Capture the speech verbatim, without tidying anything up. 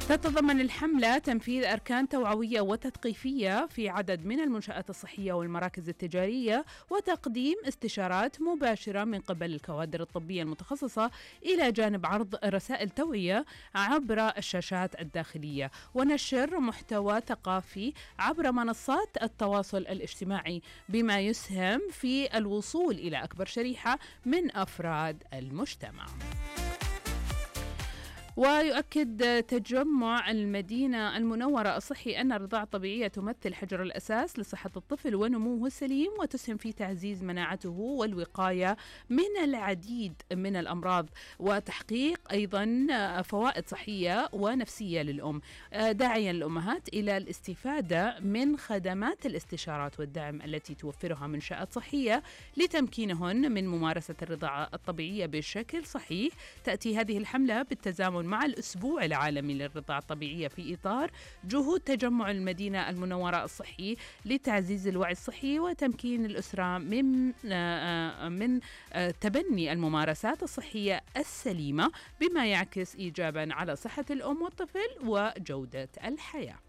تتضمن الحملة تنفيذ أركان توعوية وتثقيفية في عدد من المنشآت الصحية والمراكز التجارية، وتقديم استشارات مباشرة من قبل الكوادر الطبية المتخصصة، إلى جانب عرض رسائل توعية عبر الشاشات الداخلية، ونشر محتوى ثقافي عبر منصات التواصل الاجتماعي، بما يسهم في الوصول إلى أكبر شريحة من أفراد المجتمع. ويؤكد تجمع المدينة المنورة الصحي أن الرضاعة الطبيعية تمثل حجر الأساس لصحة الطفل ونموه السليم، وتسهم في تعزيز مناعته والوقاية من العديد من الأمراض، وتحقيق أيضا فوائد صحية ونفسية للأم، داعيا الأمهات إلى الاستفادة من خدمات الاستشارات والدعم التي توفرها منشآت صحية لتمكينهن من ممارسة الرضاعة الطبيعية بشكل صحيح. تأتي هذه الحملة بالتزامن مع الأسبوع العالمي للرضاعة الطبيعية في إطار جهود تجمع المدينة المنورة الصحي لتعزيز الوعي الصحي وتمكين الأسرة من من تبني الممارسات الصحية السليمة، بما يعكس إيجابا على صحة الأم والطفل وجودة الحياة.